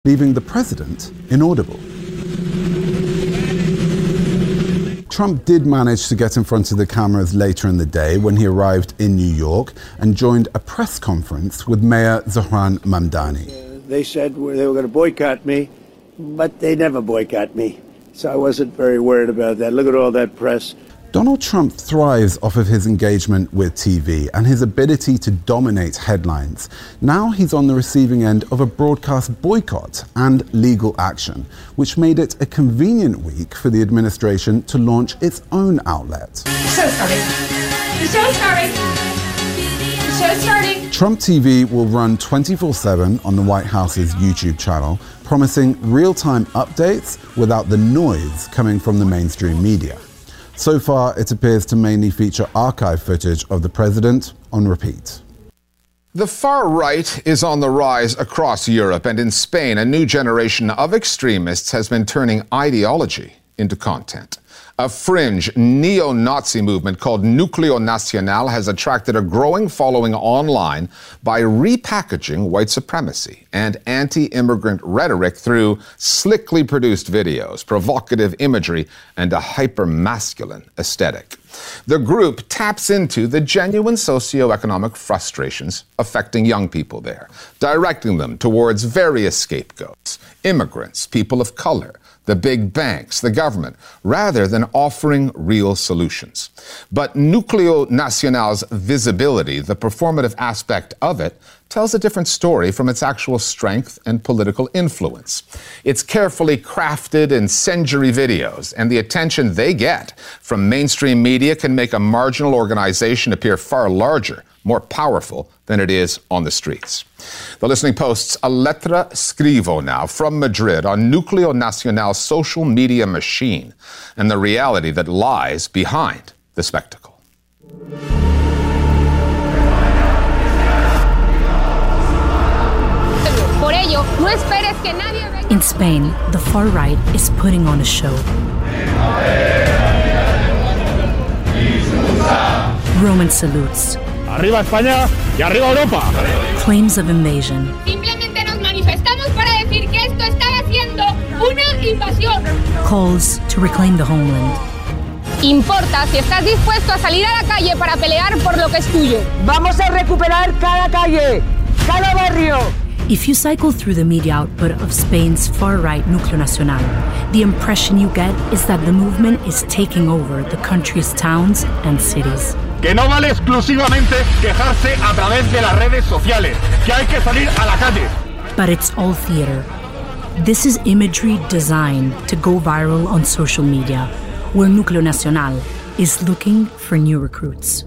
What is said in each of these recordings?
leaving the president inaudible. Trump did manage to get in front of the cameras later in the day when he arrived in New York and joined a press conference with Mayor Zohran Mamdani. They said they were going to boycott me, but they never boycott me. So I wasn't very worried about that. Look at all that press. Donald Trump thrives off of his engagement with TV and his ability to dominate headlines. Now he's on the receiving end of a broadcast boycott and legal action, which made it a convenient week for the administration to launch its own outlet. The show's starting. The show's starting. The show's starting. Trump TV will run 24/7 on the White House's YouTube channel, promising real-time updates without the noise coming from the mainstream media. So far, it appears to mainly feature archive footage of the president on repeat. The far right is on the rise across Europe, and in Spain, a new generation of extremists has been turning ideology into content. A fringe neo-Nazi movement called Núcleo Nacional has attracted a growing following online by repackaging white supremacy and anti-immigrant rhetoric through slickly produced videos, provocative imagery, and a hyper-masculine aesthetic. The group taps into the genuine socioeconomic frustrations affecting young people there, directing them towards various scapegoats, immigrants, people of color, the big banks, the government, rather than offering real solutions. But Núcleo Nacional's visibility, the performative aspect of it, tells a different story from its actual strength and political influence. It's carefully crafted incendiary videos, and the attention they get from mainstream media can make a marginal organization appear far larger, more powerful than it is on the streets. The Listening Post's Aletra Scrivo now from Madrid on Núcleo Nacional's social media machine and the reality that lies behind the spectacle. In Spain, the far right is putting on a show. Roman salutes. Arriba España y arriba Europa. Claims of invasion. Simplemente nos manifestamos para decir que esto estaba siendo una invasión. Calls to reclaim the homeland. Importa si estás dispuesto a salir a la calle para pelear por lo que es tuyo. Vamos a recuperar cada calle, cada barrio. If you cycle through the media output of Spain's far-right Núcleo Nacional, the impression you get is that the movement is taking over the country's towns and cities. Que no vale exclusivamente quejarse a través de las redes sociales, que hay que salir a la calle. But it's all theater. This is imagery designed to go viral on social media, where Núcleo Nacional is looking for new recruits.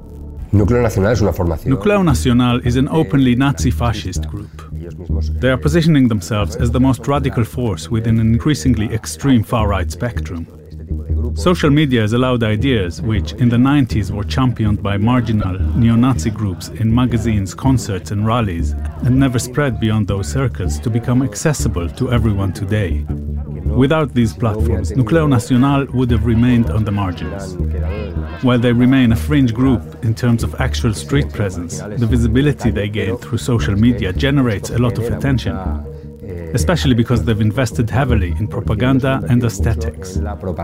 Núcleo Nacional is an openly Nazi-fascist group. They are positioning themselves as the most radical force within an increasingly extreme far-right spectrum. Social media has allowed ideas which, in the 90s, were championed by marginal neo-Nazi groups in magazines, concerts and rallies, and never spread beyond those circles, to become accessible to everyone today. Without these platforms, Núcleo Nacional would have remained on the margins. While they remain a fringe group in terms of actual street presence, the visibility they gain through social media generates a lot of attention, especially because they've invested heavily in propaganda and aesthetics.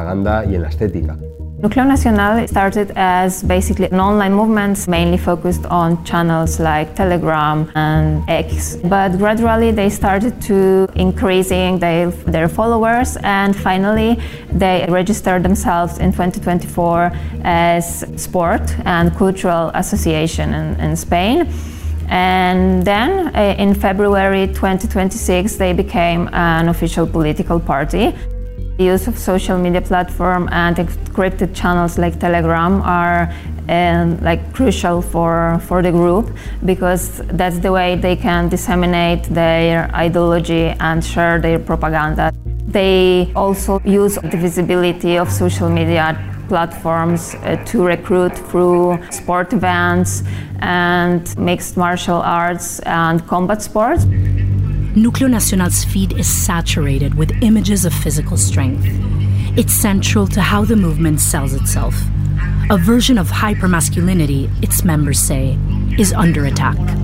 Núcleo Nacional started as basically an online movement, mainly focused on channels like Telegram and X. But gradually they started to increasing their followers, and finally they registered themselves in 2024 as Sport and Cultural Association in Spain. And then in February 2026 they became an official political party. The use of social media platform and encrypted channels like Telegram are crucial for the group, because that's the way they can disseminate their ideology and share their propaganda. They also use the visibility of social media platforms to recruit through sport events and mixed martial arts and combat sports. Núcleo Nacional's feed is saturated with images of physical strength. It's central to how the movement sells itself. A version of hypermasculinity, its members say, is under attack.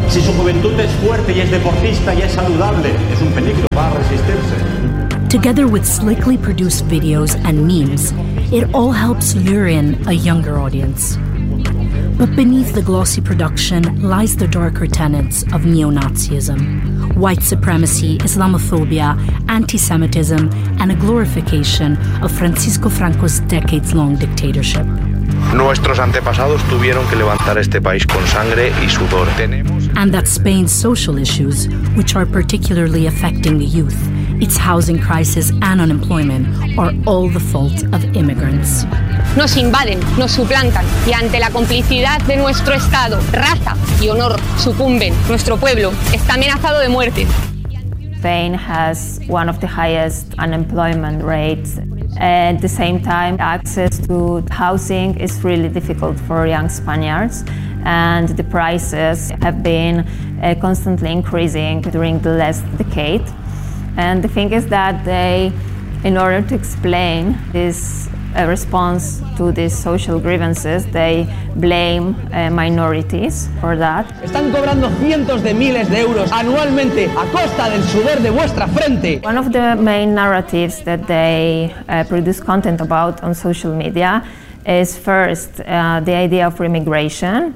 Si su juventud es fuerte y es deportista y es saludable, es un peligro, va a resistirse. Together with slickly produced videos and memes, it all helps lure in a younger audience. But beneath the glossy production lies the darker tenets of neo-Nazism, white supremacy, Islamophobia, anti-Semitism, and a glorification of Francisco Franco's decades-long dictatorship. Nuestros antepasados tuvieron que levantar este país con sangre y sudor. And that Spain's social issues, which are particularly affecting the youth, its housing crisis and unemployment, are all the fault of immigrants. Nos invaden, nos suplantan y ante la complicidad de nuestro Estado, raza y honor sucumben. Nuestro pueblo está amenazado de muerte. Spain has one of the highest unemployment rates. At the same time, access to housing is really difficult for young Spaniards, and the prices have been constantly increasing during the last decade. And the thing is that they, in order to explain this response to these social grievances, they blame minorities for that. Están cobrando cientos de miles de euros anualmente a costa del sudor de vuestra frente. One of the main narratives that they produce content about on social media is first the idea of immigration.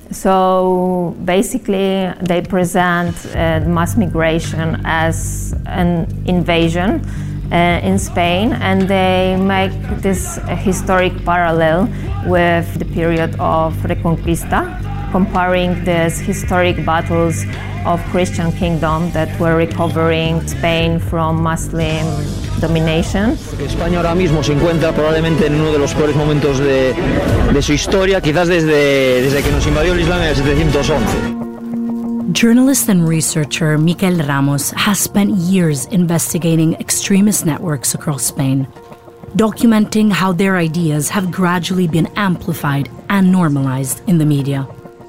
So basically they present mass migration as an invasion in Spain, and they make this historic parallel with the period of Reconquista, comparing these historic battles of Christian kingdom that were recovering Spain from Muslim domination. España ahora mismo se encuentra probablemente en uno de los peores momentos de su historia, quizás desde que nos invadió el Islam en el 711. Journalist and researcher Miquel Ramos has spent years investigating extremist networks across Spain, documenting how their ideas have gradually been amplified and normalized in the media.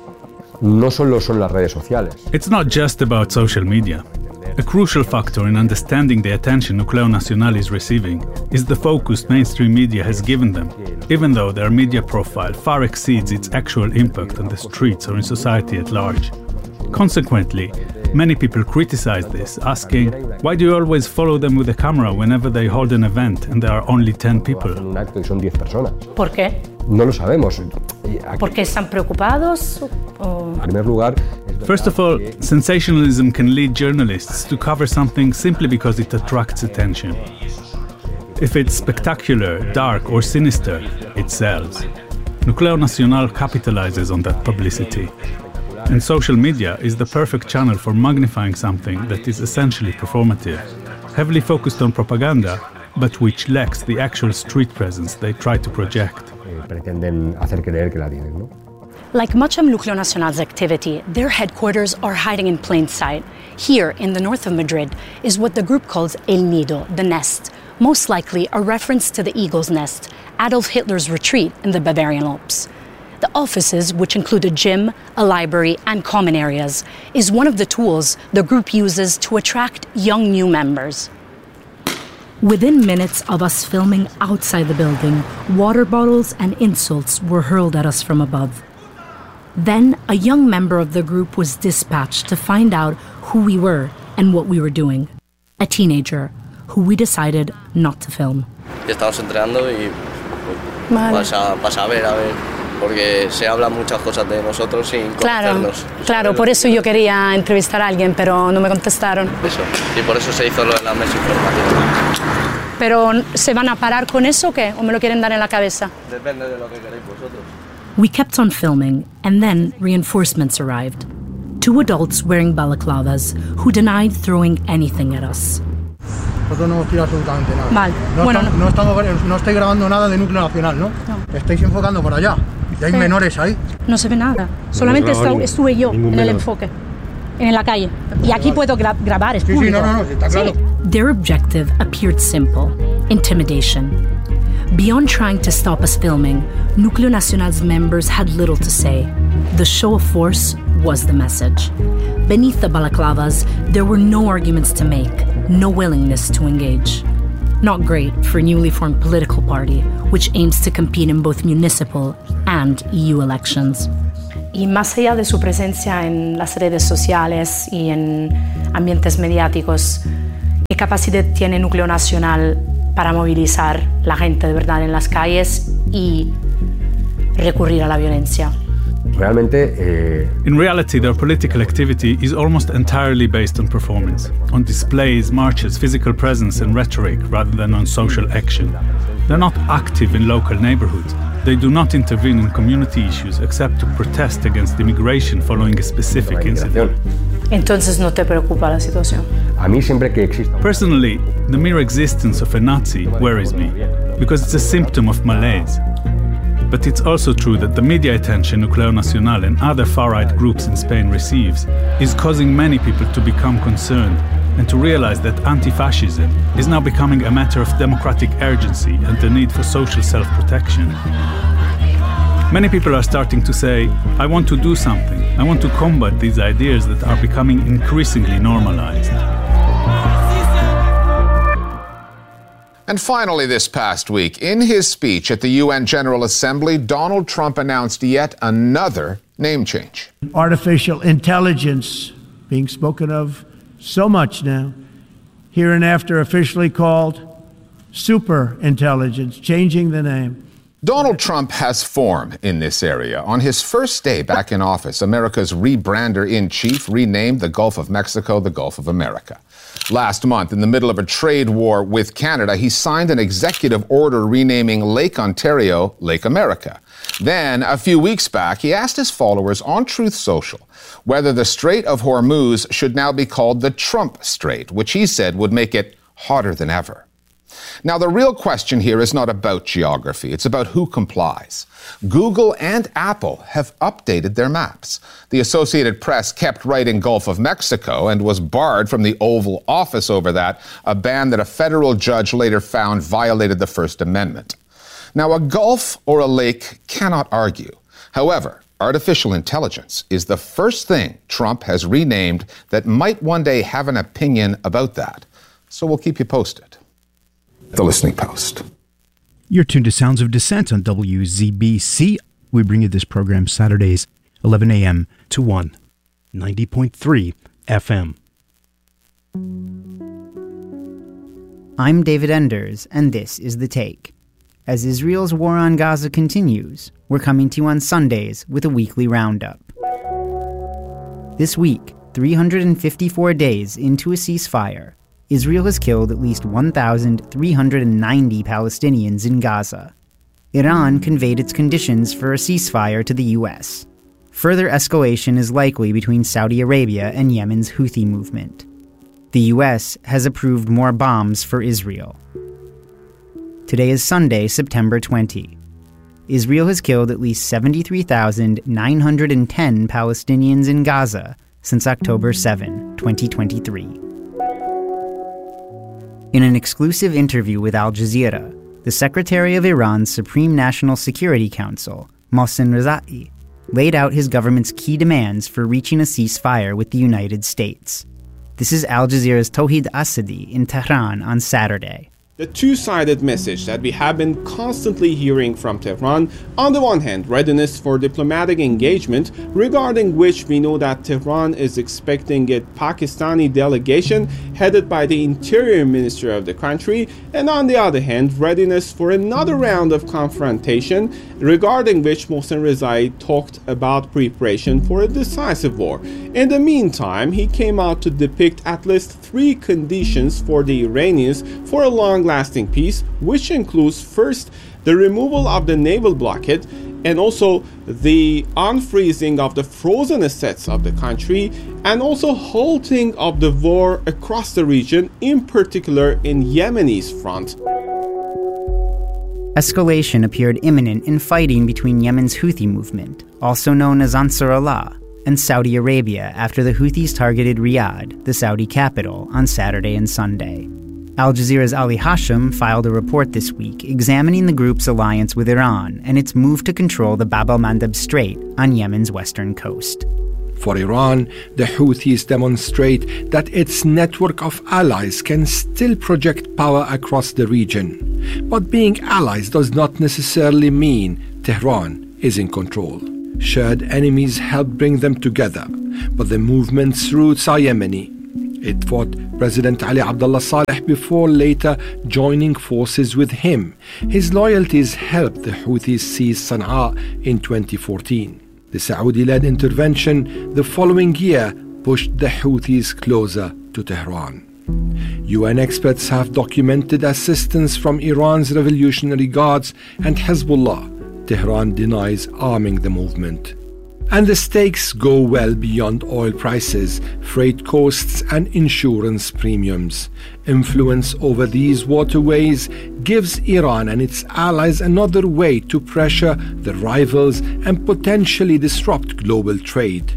No solo son las redes sociales. It's not just about social media. A crucial factor in understanding the attention Nucleo Nacional is receiving is the focus mainstream media has given them, even though their media profile far exceeds its actual impact on the streets or in society at large. Consequently, many people criticize this, asking, why do you always follow them with a camera whenever they hold an event and there are only 10 people? ¿Por qué? No lo sabemos. ¿Porque están preocupados? En primer lugar, first of all, sensationalism can lead journalists to cover something simply because it attracts attention. If it's spectacular, dark, or sinister, it sells. Nucleo Nacional capitalizes on that publicity. And social media is the perfect channel for magnifying something that is essentially performative, heavily focused on propaganda, but which lacks the actual street presence they try to project. Pretenden hacer creer que la tienen, ¿no? Like much of Nucleo Nacional's activity, their headquarters are hiding in plain sight. Here, in the north of Madrid, is what the group calls El Nido, the nest, most likely a reference to the eagle's nest, Adolf Hitler's retreat in the Bavarian Alps. The offices, which include a gym, a library, and common areas, is one of the tools the group uses to attract young new members. Within minutes of us filming outside the building, water bottles and insults were hurled at us from above. Then, a young member of the group was dispatched to find out who we were and what we were doing. A teenager, who we decided not to film. Estamos entrenando y vas a ver. Porque se hablan muchas cosas de nosotros sin conocernos. Claro, por eso yo quería entrevistar a alguien, pero no me contestaron. Eso, y por eso se hizo lo de la mesa informativa. ¿Pero se van a parar con eso o qué? ¿O me lo quieren dar en la cabeza? Depende de lo que queréis vosotros. We kept on filming, and then reinforcements arrived. 2 adults wearing balaclavas who denied throwing anything at us. Nosotros no hemos tirado absolutamente nada. Vale. No estáis grabando nada de Núcleo Nacional, ¿no? Estáis enfocando por allá. Y hay menores ahí. No se ve nada. Solamente estuve yo en el enfoque, en la calle. Y aquí puedo grabar, es público. No, está claro. Their objective appeared simple: intimidation. Beyond trying to stop us filming, Nucleo Nacional's members had little to say. The show of force was the message. Beneath the balaclavas, there were no arguments to make, no willingness to engage. Not great for a newly formed political party, which aims to compete in both municipal and EU elections. Y más allá de su presencia en las redes sociales y en ambientes mediáticos, ¿qué capacidad tiene Núcleo Nacional para movilizar la gente de verdad en las calles y recurrir a la violencia? Realmente, In reality, their political activity is almost entirely based on performance, on displays, marches, physical presence and rhetoric rather than on social action. They're not active in local neighborhoods. They do not intervene in community issues except to protest against immigration following a specific incident. Entonces, ¿no te preocupa la situación? a mí siempre que exista... Personally, the mere existence of a Nazi worries me, because it's a symptom of malaise. But it's also true that the media attention Núcleo Nacional and other far-right groups in Spain receives is causing many people to become concerned and to realize that anti-fascism is now becoming a matter of democratic urgency and the need for social self-protection. Many people are starting to say, I want to do something. I want to combat these ideas that are becoming increasingly normalized. And finally, this past week, in his speech at the UN General Assembly, Donald Trump announced yet another name change. Artificial intelligence being spoken of so much now, hereinafter officially called super intelligence, changing the name. Donald Trump has form in this area. On his first day back in office, America's rebrander-in-chief renamed the Gulf of Mexico the Gulf of America. Last month, in the middle of a trade war with Canada, he signed an executive order renaming Lake Ontario Lake America. Then, a few weeks back, he asked his followers on Truth Social whether the Strait of Hormuz should now be called the Trump Strait, which he said would make it hotter than ever. Now, the real question here is not about geography. It's about who complies. Google and Apple have updated their maps. The Associated Press kept writing Gulf of Mexico and was barred from the Oval Office over that, a ban that a federal judge later found violated the First Amendment. Now, a gulf or a lake cannot argue. However, artificial intelligence is the first thing Trump has renamed that might one day have an opinion about that. So we'll keep you posted. The Listening Post. You're tuned to Sounds of Dissent on WZBC. We bring you this program Saturdays, 11 a.m. to 1, 90.3 FM. I'm David Enders, and this is The Take. As Israel's war on Gaza continues, we're coming to you on Sundays with a weekly roundup. This week, 354 days into a ceasefire, Israel has killed at least 1,390 Palestinians in Gaza. Iran conveyed its conditions for a ceasefire to the U.S. Further escalation is likely between Saudi Arabia and Yemen's Houthi movement. The U.S. has approved more bombs for Israel. Today is Sunday, September 20. Israel has killed at least 73,910 Palestinians in Gaza since October 7, 2023. In an exclusive interview with Al Jazeera, the Secretary of Iran's Supreme National Security Council, Mohsen Rezaei, laid out his government's key demands for reaching a ceasefire with the United States. This is Al Jazeera's Tawhid Asadi in Tehran on Saturday. The two-sided message that we have been constantly hearing from Tehran, on the one hand, readiness for diplomatic engagement, regarding which we know that Tehran is expecting a Pakistani delegation headed by the Interior Minister of the country, and on the other hand, readiness for another round of confrontation, regarding which Mohsen Rezaei talked about preparation for a decisive war. In the meantime, he came out to depict at least 3 conditions for the Iranians for a long-lasting peace, which includes first, the removal of the naval blockade, and also the unfreezing of the frozen assets of the country, and also halting of the war across the region, in particular in Yemen's front. Escalation appeared imminent in fighting between Yemen's Houthi movement, also known as Ansar Allah, and Saudi Arabia after the Houthis targeted Riyadh, the Saudi capital, on Saturday and Sunday. Al Jazeera's Ali Hashim filed a report this week examining the group's alliance with Iran and its move to control the Bab el-Mandeb Strait on Yemen's western coast. For Iran, the Houthis demonstrate that its network of allies can still project power across the region. But being allies does not necessarily mean Tehran is in control. Shared enemies helped bring them together, but the movement's roots are Yemeni. It fought President Ali Abdullah Saleh before later joining forces with him. His loyalties helped the Houthis seize Sana'a in 2014. The Saudi-led intervention the following year pushed the Houthis closer to Tehran. UN experts have documented assistance from Iran's Revolutionary Guards and Hezbollah. Tehran denies arming the movement. And the stakes go well beyond oil prices, freight costs and insurance premiums. Influence over these waterways gives Iran and its allies another way to pressure the rivals and potentially disrupt global trade.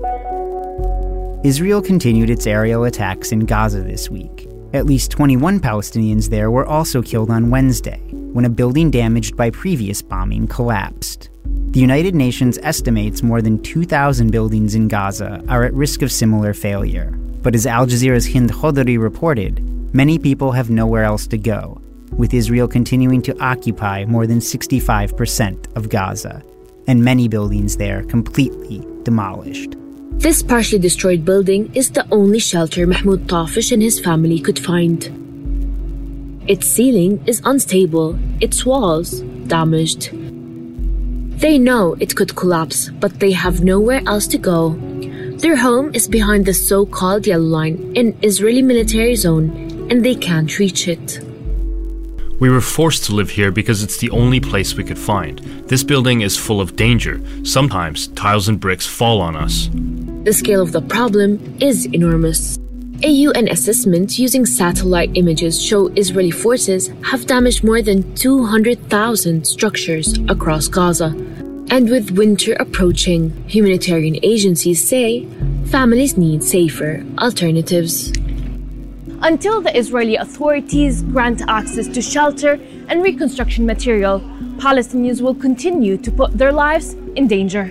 Israel continued its aerial attacks in Gaza this week. At least 21 Palestinians there were also killed on Wednesday, when a building damaged by previous bombing collapsed. The United Nations estimates more than 2,000 buildings in Gaza are at risk of similar failure. But as Al Jazeera's Hind Khodri reported, many people have nowhere else to go, with Israel continuing to occupy more than 65% of Gaza, and many buildings there completely demolished. This partially destroyed building is the only shelter Mahmoud Tafish and his family could find. Its ceiling is unstable, its walls damaged. They know it could collapse, but they have nowhere else to go. Their home is behind the so-called Yellow Line, an Israeli military zone, and they can't reach it. We were forced to live here because it's the only place we could find. This building is full of danger. Sometimes tiles and bricks fall on us. The scale of the problem is enormous. A UN assessment using satellite images show Israeli forces have damaged more than 200,000 structures across Gaza. And with winter approaching, humanitarian agencies say families need safer alternatives. Until the Israeli authorities grant access to shelter and reconstruction material, Palestinians will continue to put their lives in danger.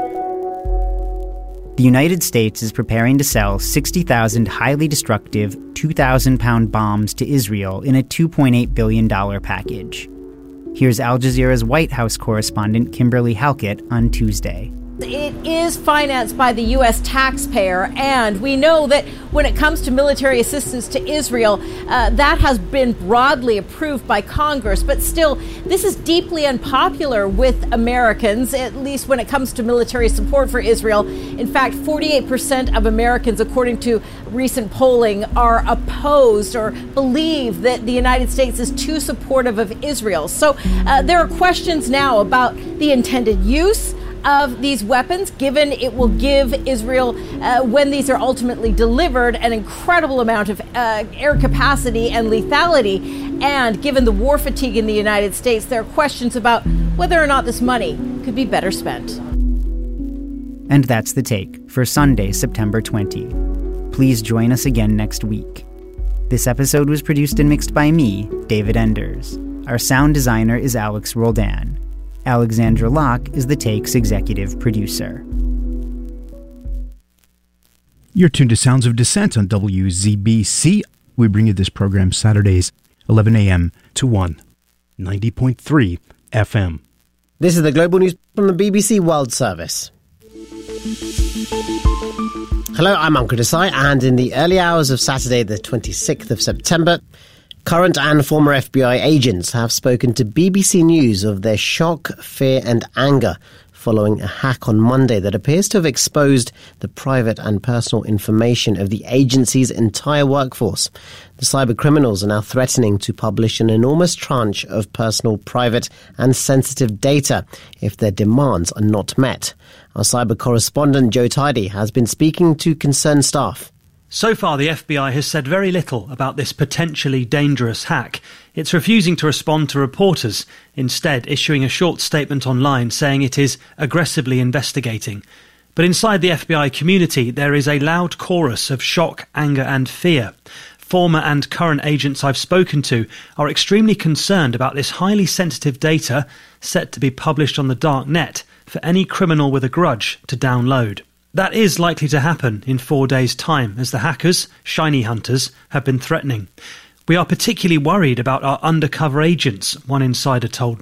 The United States is preparing to sell 60,000 highly destructive 2,000-pound bombs to Israel in a $2.8 billion package. Here's Al Jazeera's White House correspondent Kimberly Halkett on Tuesday. It is financed by the U.S. taxpayer, and we know that when it comes to military assistance to Israel, that has been broadly approved by Congress. But still, this is deeply unpopular with Americans, at least when it comes to military support for Israel. In fact, 48% of Americans, according to recent polling, are opposed or believe that the United States is too supportive of Israel. So there are questions now about the intended use of these weapons, given it will give Israel, when these are ultimately delivered, an incredible amount of air capacity and lethality. And given the war fatigue in the United States, there are questions about whether or not this money could be better spent. And that's The Take for Sunday, September 20. Please join us again next week. This episode was produced and mixed by me, David Enders. Our sound designer is Alex Roldan. Alexandra Locke is The Take's executive producer. You're tuned to Sounds of Dissent on WZBC. We bring you this program Saturdays, 11 a.m. to 1, 90.3 FM. This is the Global News from the BBC World Service. Hello, I'm Ankur Desai, and in the early hours of Saturday, the 26th of September, current and former FBI agents have spoken to BBC News of their shock, fear and anger following a hack on Monday that appears to have exposed the private and personal information of the agency's entire workforce. The cyber criminals are now threatening to publish an enormous tranche of personal, private and sensitive data if their demands are not met. Our cyber correspondent Joe Tidy has been speaking to concerned staff. So far, the FBI has said very little about this potentially dangerous hack. It's refusing to respond to reporters, instead issuing a short statement online saying it is aggressively investigating. But inside the FBI community, there is a loud chorus of shock, anger and fear. Former and current agents I've spoken to are extremely concerned about this highly sensitive data set to be published on the dark net for any criminal with a grudge to download. That is likely to happen in 4 days' time, as the hackers, shiny hunters, have been threatening. We are particularly worried about our undercover agents, one insider told me.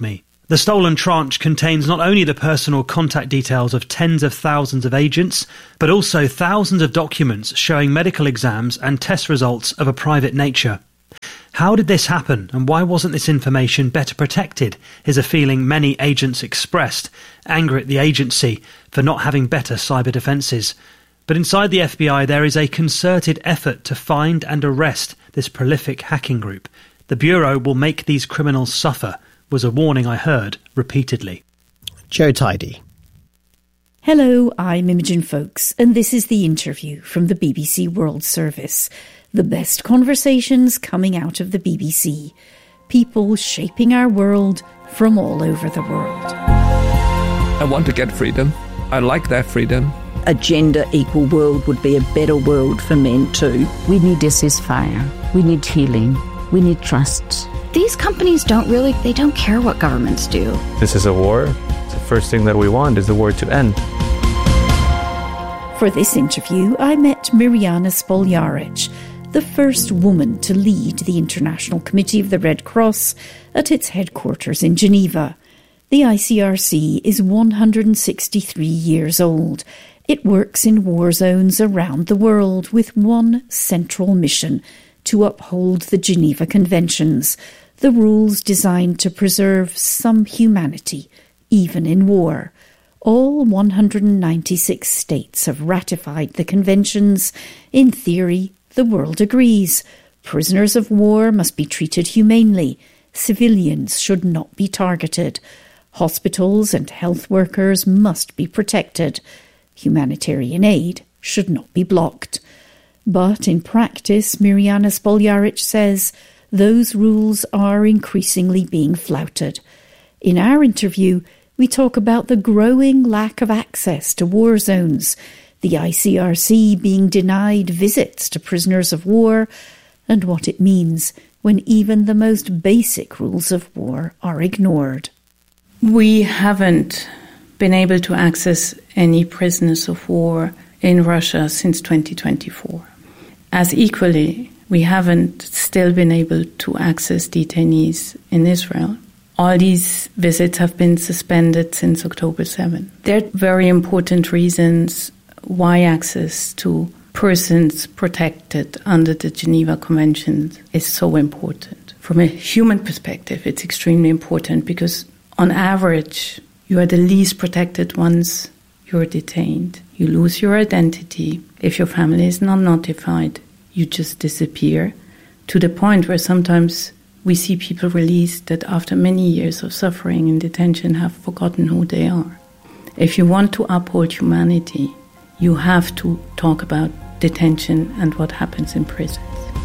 The stolen tranche contains not only the personal contact details of tens of thousands of agents, but also thousands of documents showing medical exams and test results of a private nature. How did this happen, and why wasn't this information better protected, is a feeling many agents expressed, anger at the agency for not having better cyber defences. But inside the FBI there is a concerted effort to find and arrest this prolific hacking group. The Bureau will make these criminals suffer, was a warning I heard repeatedly. Joe Tidy. Hello, I'm Imogen Foulkes, and this is The Interview from the BBC World Service. The best conversations coming out of the BBC. People shaping our world from all over the world. I want to get freedom. I like that freedom. A gender-equal world would be a better world for men too. We need a ceasefire. We need healing. We need trust. These companies don't care what governments do. This is a war. The first thing that we want is the war to end. For this interview, I met Mirjana Spoljaric, the first woman to lead the International Committee of the Red Cross at its headquarters in Geneva. The ICRC is 163 years old. It works in war zones around the world with one central mission: to uphold the Geneva Conventions, the rules designed to preserve some humanity, even in war. All 196 states have ratified the conventions. In theory, the world agrees. Prisoners of war must be treated humanely. Civilians should not be targeted. Hospitals and health workers must be protected. Humanitarian aid should not be blocked. But in practice, Mirjana Spoljaric says, those rules are increasingly being flouted. In our interview, we talk about the growing lack of access to war zones, the ICRC being denied visits to prisoners of war, and what it means when even the most basic rules of war are ignored. We haven't been able to access any prisoners of war in Russia since 2024. As equally, we haven't still been able to access detainees in Israel. All these visits have been suspended since October 7. There are very important reasons why access to persons protected under the Geneva Convention is so important. From a human perspective, it's extremely important because on average, you are the least protected once you're detained. You lose your identity. If your family is not notified, you just disappear, to the point where sometimes we see people released that after many years of suffering in detention have forgotten who they are. If you want to uphold humanity, you have to talk about detention and what happens in prisons.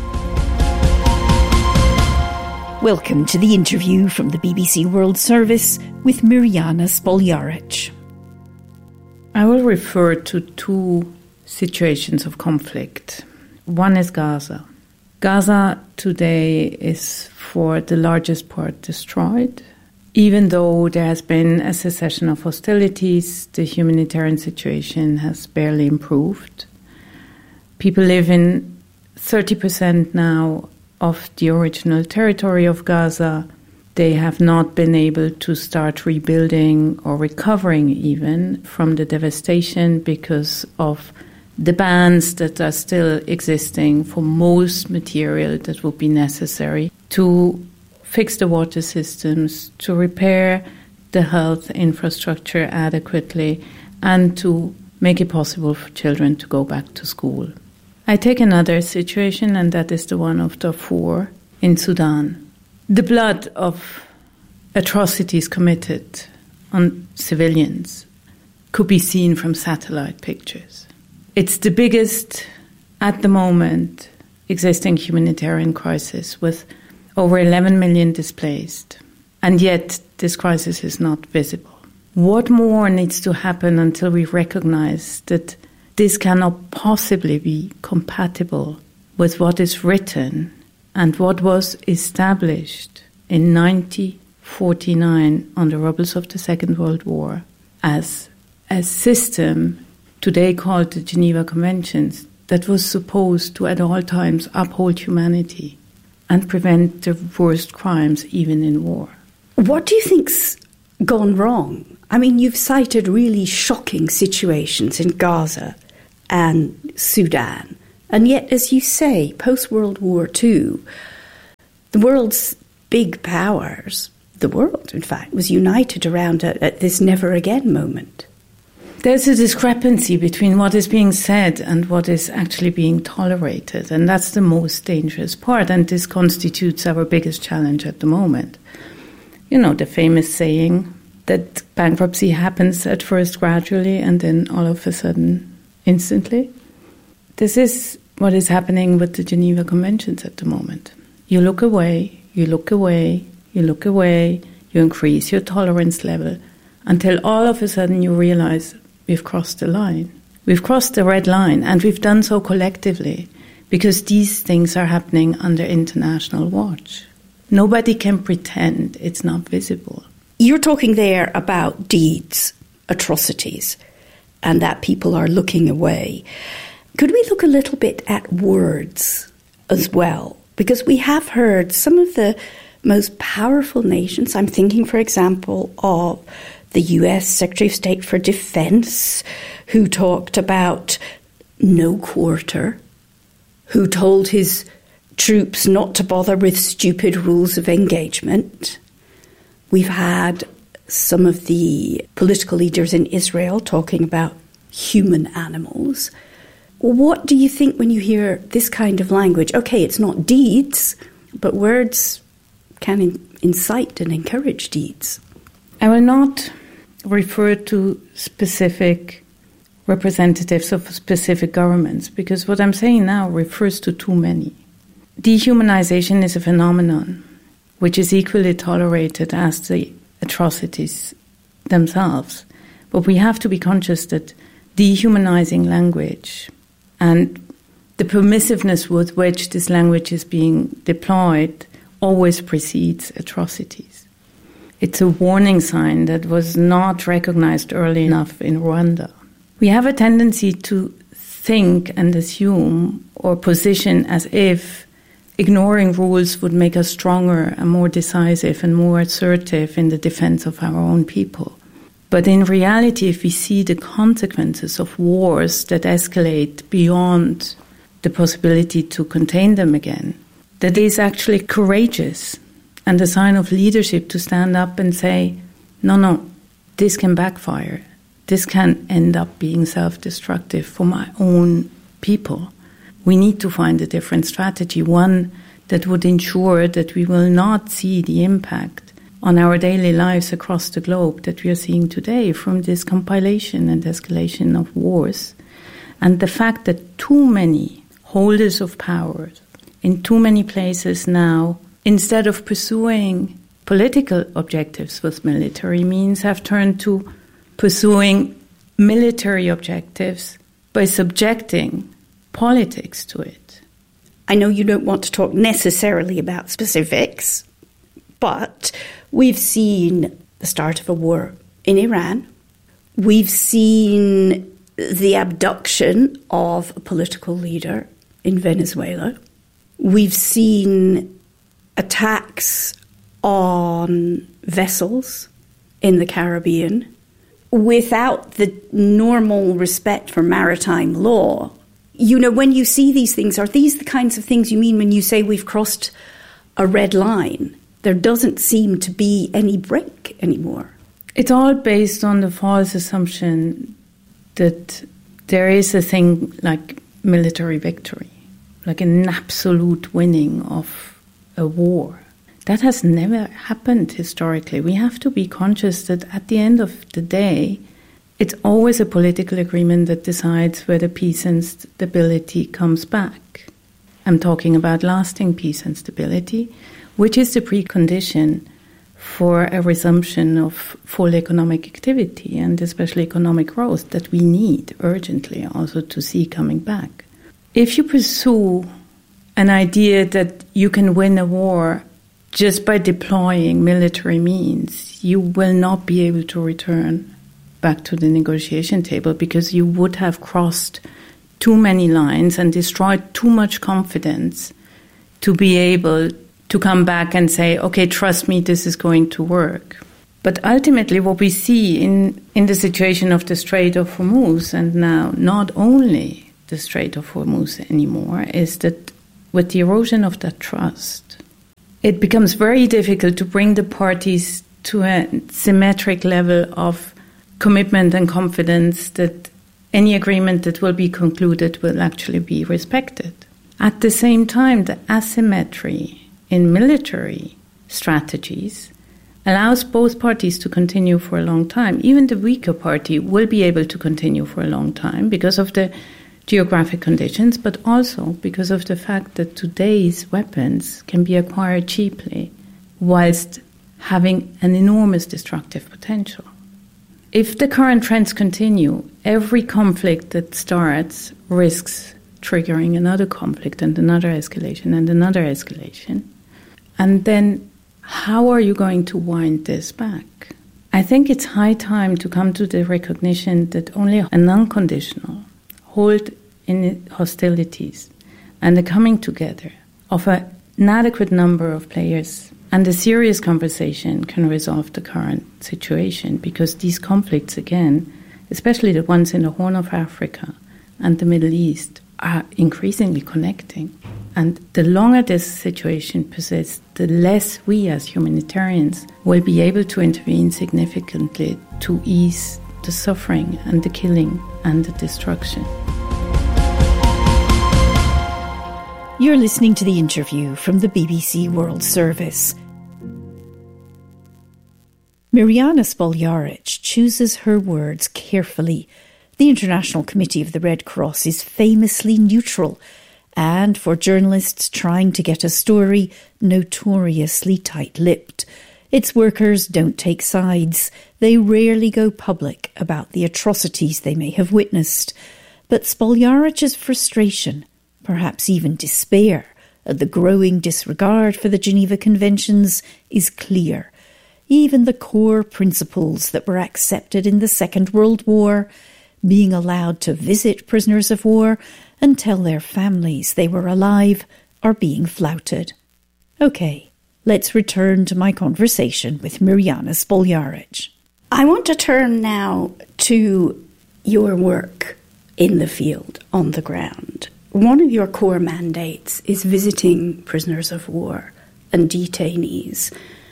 Welcome to The Interview from the BBC World Service with Mirjana Spoljaric. I will refer to two situations of conflict. One is Gaza. Gaza today is for the largest part destroyed. Even though there has been a cessation of hostilities, the humanitarian situation has barely improved. People live in 30% now of the original territory of Gaza. They have not been able to start rebuilding or recovering even from the devastation because of the bans that are still existing for most material that would be necessary to fix the water systems, to repair the health infrastructure adequately, and to make it possible for children to go back to school. I take another situation, and that is the one of Darfur in Sudan. The blood of atrocities committed on civilians could be seen from satellite pictures. It's the biggest, at the moment, existing humanitarian crisis with over 11 million displaced. And yet, this crisis is not visible. What more needs to happen until we recognize that this cannot possibly be compatible with what is written and what was established in 1949 on the rubbles of the Second World War as a system today called the Geneva Conventions that was supposed to at all times uphold humanity and prevent the worst crimes even in war. What do you think's gone wrong? I mean, you've cited really shocking situations in Gaza and Sudan. And yet, as you say, post-World War II, the world's big powers, the world, in fact, was united around at this never-again moment. There's a discrepancy between what is being said and what is actually being tolerated, and that's the most dangerous part, and this constitutes our biggest challenge at the moment. You know, the famous saying that bankruptcy happens at first gradually and then all of a sudden instantly. This is what is happening with the Geneva Conventions at the moment. You look away, you look away, you look away, you increase your tolerance level until all of a sudden you realize we've crossed the line. We've crossed the red line, and we've done so collectively because these things are happening under international watch. Nobody can pretend it's not visible. You're talking there about deeds, atrocities, and that people are looking away. Could we look a little bit at words as well? Because we have heard some of the most powerful nations. I'm thinking, for example, of the US Secretary of State for Defense, who talked about no quarter, who told his troops not to bother with stupid rules of engagement. We've had some of the political leaders in Israel talking about human animals. What do you think when you hear this kind of language? Okay, it's not deeds, but words can incite and encourage deeds. I will not refer to specific representatives of specific governments, because what I'm saying now refers to too many. Dehumanization is a phenomenon which is equally tolerated as the atrocities themselves. But we have to be conscious that dehumanizing language and the permissiveness with which this language is being deployed always precedes atrocities. It's a warning sign that was not recognized early enough in Rwanda. We have a tendency to think and assume or position as if ignoring rules would make us stronger and more decisive and more assertive in the defense of our own people. But in reality, if we see the consequences of wars that escalate beyond the possibility to contain them again, that is actually courageous and a sign of leadership to stand up and say, no, this can backfire. This can end up being self-destructive for my own people. We need to find a different strategy, one that would ensure that we will not see the impact on our daily lives across the globe that we are seeing today from this compilation and escalation of wars. And the fact that too many holders of power in too many places now, instead of pursuing political objectives with military means, have turned to pursuing military objectives by subjecting politics to it. I know you don't want to talk necessarily about specifics, but we've seen the start of a war in Iran. We've seen the abduction of a political leader in Venezuela. We've seen attacks on vessels in the Caribbean without the normal respect for maritime law. You know, when you see these things, are these the kinds of things you mean when you say we've crossed a red line? There doesn't seem to be any break anymore. It's all based on the false assumption that there is a thing like military victory, like an absolute winning of a war. That has never happened historically. We have to be conscious that at the end of the day, it's always a political agreement that decides whether peace and stability comes back. I'm talking about lasting peace and stability, which is the precondition for a resumption of full economic activity and especially economic growth that we need urgently also to see coming back. If you pursue an idea that you can win a war just by deploying military means, you will not be able to return back to the negotiation table because you would have crossed too many lines and destroyed too much confidence to be able to come back and say, okay, trust me, this is going to work. But ultimately what we see in the situation of the Strait of Hormuz, and now not only the Strait of Hormuz anymore, is that with the erosion of that trust, it becomes very difficult to bring the parties to a symmetric level of commitment and confidence that any agreement that will be concluded will actually be respected. At the same time, the asymmetry in military strategies allows both parties to continue for a long time. Even the weaker party will be able to continue for a long time because of the geographic conditions, but also because of the fact that today's weapons can be acquired cheaply whilst having an enormous destructive potential. If the current trends continue, every conflict that starts risks triggering another conflict and another escalation and another escalation. And then how are you going to wind this back? I think it's high time to come to the recognition that only an unconditional hold in hostilities and the coming together of an adequate number of players and a serious conversation can resolve the current situation, because these conflicts, again, especially the ones in the Horn of Africa and the Middle East, are increasingly connecting. And the longer this situation persists, the less we as humanitarians will be able to intervene significantly to ease the suffering and the killing and the destruction. You're listening to the interview from the BBC World Service. Mirjana Spoljaric chooses her words carefully. The International Committee of the Red Cross is famously neutral, and for journalists trying to get a story, notoriously tight-lipped. Its workers don't take sides. They rarely go public about the atrocities they may have witnessed. But Spoljaric's frustration, perhaps even despair, at the growing disregard for the Geneva Conventions is clear. Even the core principles that were accepted in the Second World War, being allowed to visit prisoners of war and tell their families they were alive, are being flouted. OK, let's return to my conversation with Mirjana Spoljaric. I want to turn now to your work in the field, on the ground. One of your core mandates is visiting prisoners of war and detainees.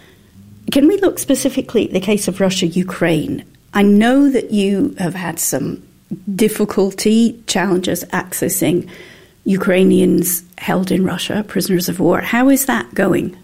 Can we look specifically at the case of Russia-Ukraine? I know that you have had some difficulty, challenges accessing Ukrainians held in Russia, prisoners of war. How is that going?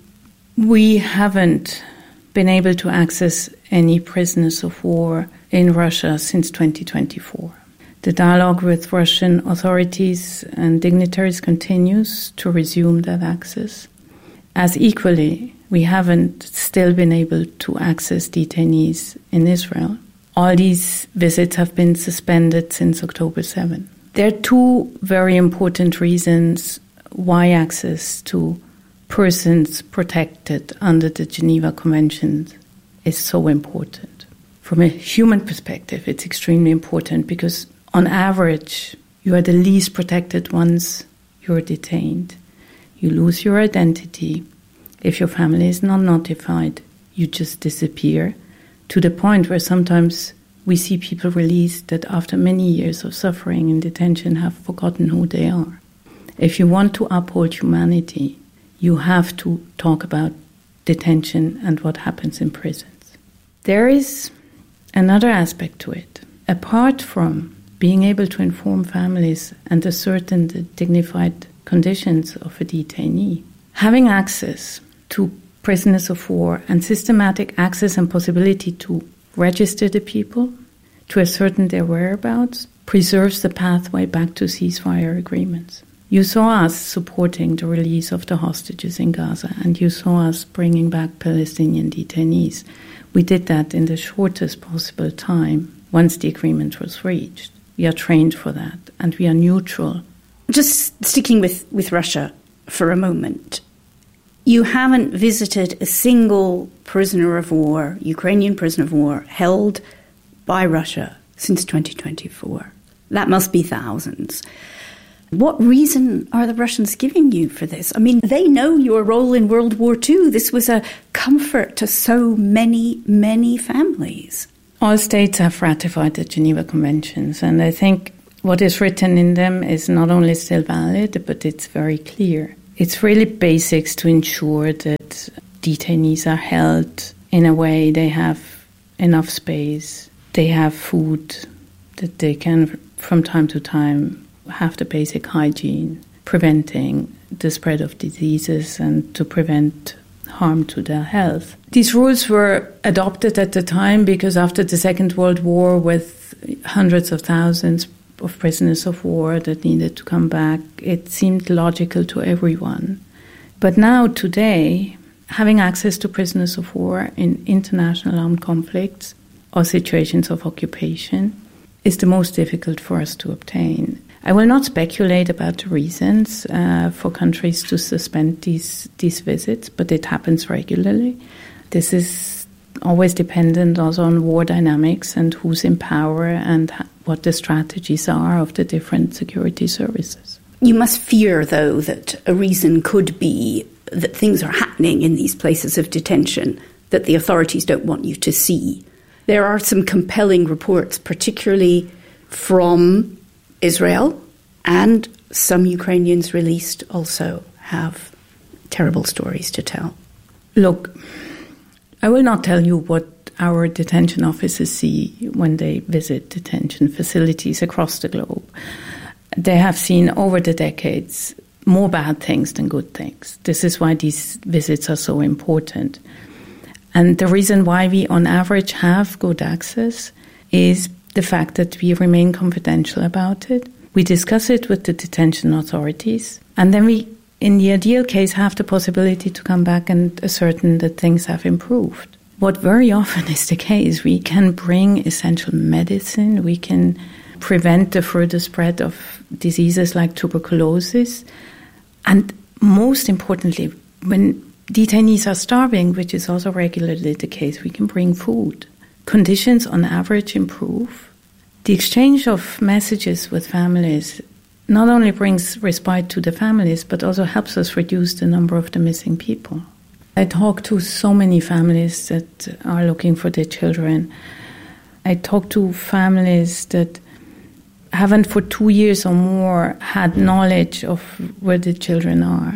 We haven't been able to access any prisoners of war in Russia since 2024. The dialogue with Russian authorities and dignitaries continues to resume that access. As equally, we haven't still been able to access detainees in Israel. All these visits have been suspended since October 7. There are two very important reasons why access to persons protected under the Geneva Conventions is so important. From a human perspective, it's extremely important because on average, you are the least protected once you're detained. You lose your identity. If your family is not notified, you just disappear, to the point where sometimes we see people released that after many years of suffering in detention have forgotten who they are. If you want to uphold humanity, you have to talk about detention and what happens in prisons. There is another aspect to it. Apart from being able to inform families and ascertain the dignified conditions of a detainee, having access to prisoners of war and systematic access and possibility to register the people, to ascertain their whereabouts, preserves the pathway back to ceasefire agreements. You saw us supporting the release of the hostages in Gaza, and you saw us bringing back Palestinian detainees. We did that in the shortest possible time once the agreement was reached. We are trained for that, and we are neutral. Just sticking with Russia for a moment. You haven't visited a single prisoner of war, Ukrainian prisoner of war, held by Russia since 2024. That must be thousands. What reason are the Russians giving you for this? I mean, they know your role in World War II. This was a comfort to so many, many families. All states have ratified the Geneva Conventions, and I think what is written in them is not only still valid, but it's very clear. It's really basics to ensure that detainees are held in a way they have enough space, they have food, that they can from time to time have the basic hygiene, preventing the spread of diseases and to prevent harm to their health. These rules were adopted at the time because after the Second World War, with hundreds of thousands of prisoners of war that needed to come back, it seemed logical to everyone. But now, today, having access to prisoners of war in international armed conflicts or situations of occupation is the most difficult for us to obtain. I will not speculate about the reasons for countries to suspend these visits, but it happens regularly. This is always dependent also on war dynamics and who's in power and what the strategies are of the different security services. You must fear, though, that a reason could be that things are happening in these places of detention that the authorities don't want you to see. There are some compelling reports, particularly from Israel, and some Ukrainians released also have terrible stories to tell. Look, I will not tell you what our detention officers see when they visit detention facilities across the globe. They have seen over the decades more bad things than good things. This is why these visits are so important. And the reason why we on average have good access is the fact that we remain confidential about it. We discuss it with the detention authorities, and then we, in the ideal case, have the possibility to come back and ascertain that things have improved. What very often is the case, we can bring essential medicine, we can prevent the further spread of diseases like tuberculosis, and most importantly, when detainees are starving, which is also regularly the case, we can bring food. Conditions on average improve. The exchange of messages with families not only brings respite to the families, but also helps us reduce the number of the missing people. I talk to so many families that are looking for their children. I talk to families that haven't for 2 years or more had knowledge of where the children are.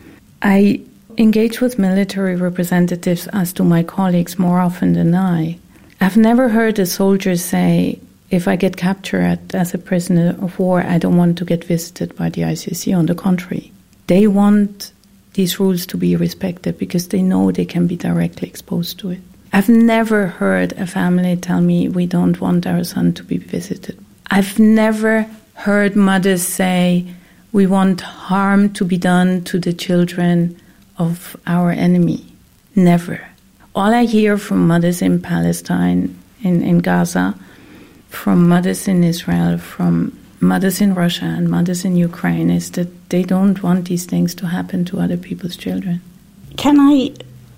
I engage with military representatives, as do my colleagues, more often than I. I've never heard a soldier say, if I get captured as a prisoner of war, I don't want to get visited by the ICC. On the contrary, they want these rules to be respected because they know they can be directly exposed to it. I've never heard a family tell me, we don't want our son to be visited. I've never heard mothers say, we want harm to be done to the children of our enemy. Never. All I hear from mothers in Palestine, in Gaza, from mothers in Israel, from mothers in Russia and mothers in Ukraine is that they don't want these things to happen to other people's children. Can I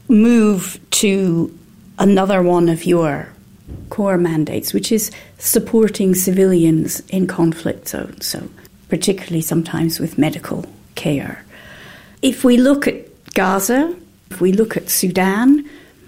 move to another one of your core mandates, which is supporting civilians in conflict zones, so particularly sometimes with medical care? If we look at Gaza, if we look at Sudan,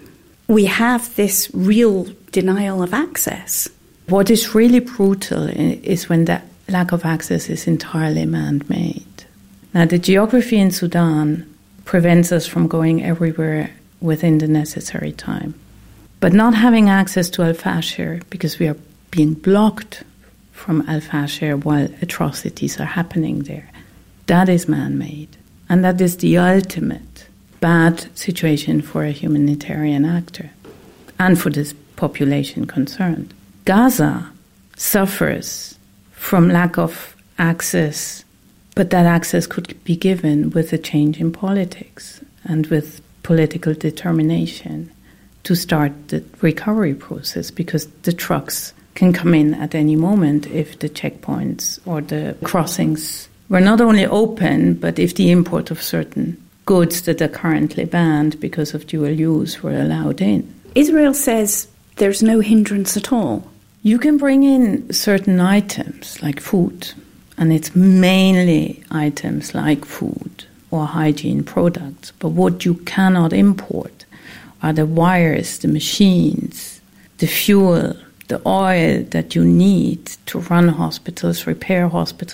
we have this real denial of access. What is really brutal is when that lack of access is entirely man-made. Now, the geography in Sudan prevents us from going everywhere within the necessary time. But not having access to Al-Fashir, because we are being blocked from Al-Fashir while atrocities are happening there, that is man-made. And that is the ultimate bad situation for a humanitarian actor and for this population concerned. Gaza suffers from lack of access, but that access could be given with a change in politics and with political determination to start the recovery process, because the trucks can come in at any moment if the checkpoints or the crossings were not only open, but if the import of certain goods that are currently banned because of dual use were allowed in. Israel says there's no hindrance at all. You can bring in certain items like food, and it's mainly items like food or hygiene products. But what you cannot import are the wires, the machines, the fuel, the oil that you need to run hospitals, repair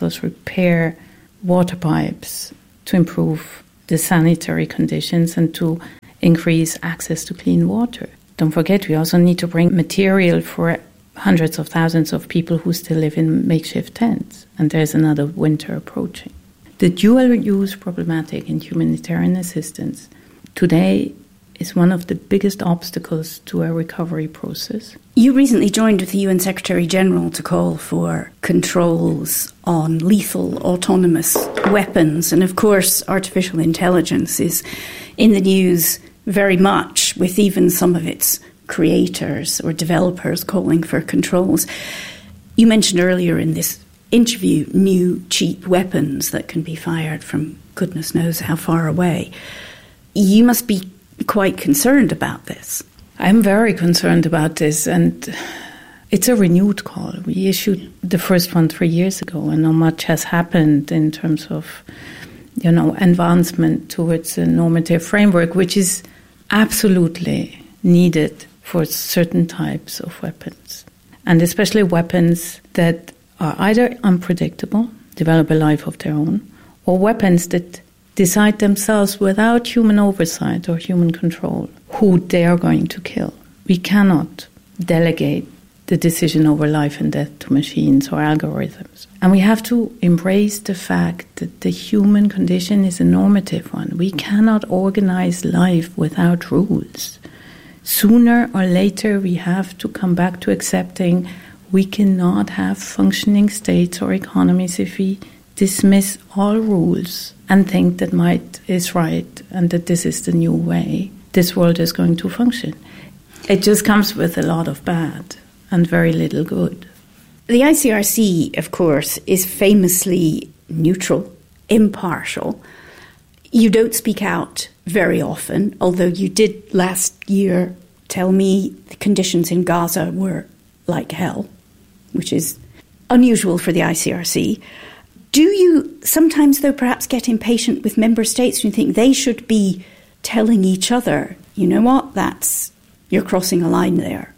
water pipes, to improve the sanitary conditions and to increase access to clean water. Don't forget, we also need to bring material for hundreds of thousands of people who still live in makeshift tents, and there's another winter approaching. The dual-use problematic in humanitarian assistance today is one of the biggest obstacles to a recovery process. You recently joined with the UN Secretary-General to call for controls on lethal autonomous weapons. And of course, artificial intelligence is in the news very much, with even some of its creators or developers calling for controls. You mentioned earlier in this interview new cheap weapons that can be fired from goodness knows how far away. You must be quite concerned about this. I'm very concerned about this, and it's a renewed call. We issued the first one 3 years ago, and not much has happened in terms of, advancement towards a normative framework, which is absolutely needed for certain types of weapons, and especially weapons that are either unpredictable, develop a life of their own, or weapons that decide themselves without human oversight or human control who they are going to kill. We cannot delegate the decision over life and death to machines or algorithms. And we have to embrace the fact that the human condition is a normative one. We cannot organize life without rules. Sooner or later, we have to come back to accepting we cannot have functioning states or economies if we dismiss all rules and think that might is right and that this is the new way this world is going to function. It just comes with a lot of bad and very little good. The ICRC, of course, is famously neutral, impartial. You don't speak out very often, although you did last year tell me the conditions in Gaza were like hell, which is unusual for the ICRC. Do you sometimes, though, perhaps get impatient with member states and you think they should be telling each other, you know what, you're crossing a line there?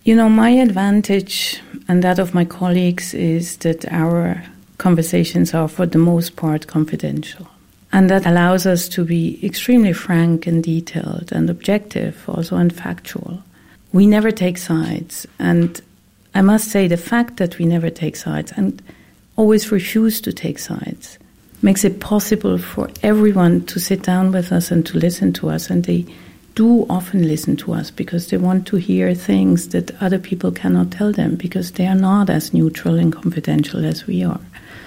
My advantage and that of my colleagues is that our conversations are for the most part confidential. And that allows us to be extremely frank and detailed and objective, also, and factual. We never take sides. And I must say the fact that we never take sides and always refuse to take sides makes it possible for everyone to sit down with us and to listen to us. And they do often listen to us because they want to hear things that other people cannot tell them because they are not as neutral and confidential as we are.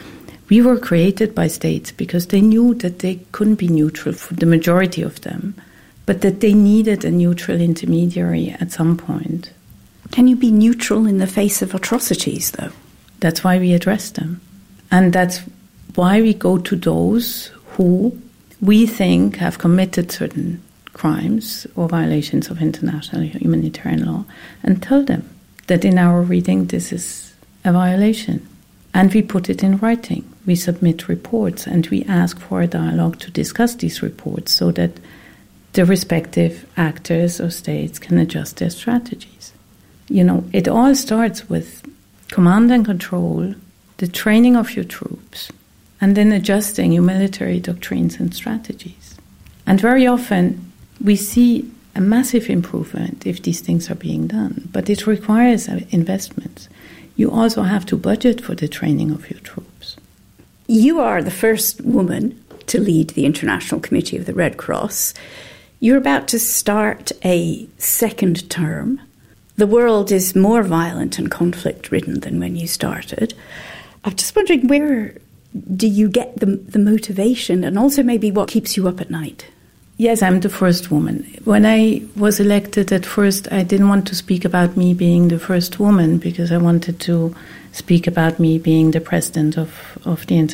We were created by states because they knew that they couldn't be neutral for the majority of them, but that they needed a neutral intermediary at some point. Can you be neutral in the face of atrocities, though? That's why we address them. And that's why we go to those who we think have committed certain crimes or violations of international humanitarian law and tell them that in our reading this is a violation. And we put it in writing. We submit reports and we ask for a dialogue to discuss these reports so that the respective actors or states can adjust their strategies. It all starts with command and control, the training of your troops, and then adjusting your military doctrines and strategies. And very often we see a massive improvement if these things are being done, but it requires investments. You also have to budget for the training of your troops. You are the first woman to lead the International Committee of the Red Cross. You're about to start a second term. The world is more violent and conflict-ridden than when you started. I'm just wondering, where do you get the motivation and also maybe what keeps you up at night? Yes, I'm the first woman. When I was elected at first, I didn't want to speak about me being the first woman because I wanted to speak about me being the president of the